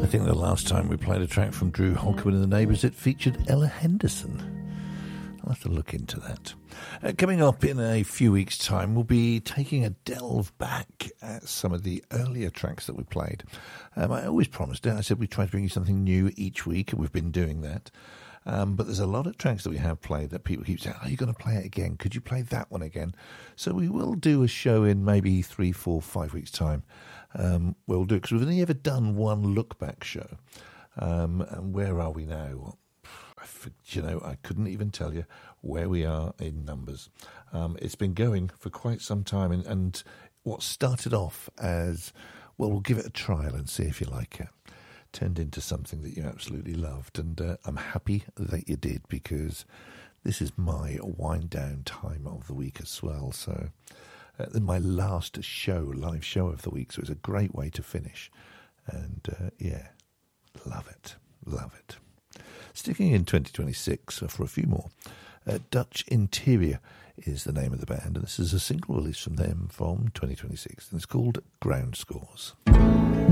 think the last time we played a track from Drew Holcomb and the Neighbours, it featured Ella Henderson. I'll have to look into that. Coming up in a few weeks' time, we'll be taking a delve back at some of the earlier tracks that we played. I always promised it. I said we'd try to bring you something new each week, and we've been doing that. But there's a lot of tracks that we have played that people keep saying, are you going to play it again? Could you play that one again? So we will do a show in maybe 3, 4, 5 weeks' time. We'll do it because we've only ever done one look-back show. And where are we now? I couldn't even tell you where we are in numbers. It's been going for quite some time, and what started off as, well, we'll give it a trial and see if you like it, turned into something that you absolutely loved, and I'm happy that you did, because this is my wind-down time of the week as well. So my last live show of the week, so it's a great way to finish. And love it. Sticking in 2026 for a few more, Dutch Interior is the name of the band, and this is a single release from them from 2026, and it's called Ground Scores.